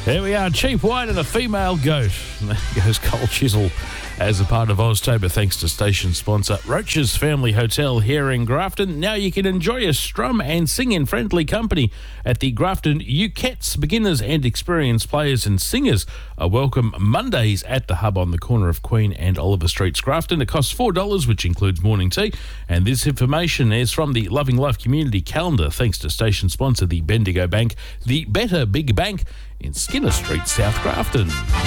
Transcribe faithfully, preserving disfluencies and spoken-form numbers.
There we are, cheap wine and a female goat. And there goes Cole Chisel as a part of Oztober, thanks to station sponsor Roach's Family Hotel here in Grafton. Now you can enjoy a strum and sing in friendly company at the Grafton Ukets. Beginners and experienced players and singers are welcome Mondays at the Hub on the corner of Queen and Oliver Streets, Grafton. It costs four dollars, which includes morning tea. And this information is from the Loving Life Community Calendar, thanks to station sponsor the Bendigo Bank, the Better Big Bank in Skinner Street, South Grafton.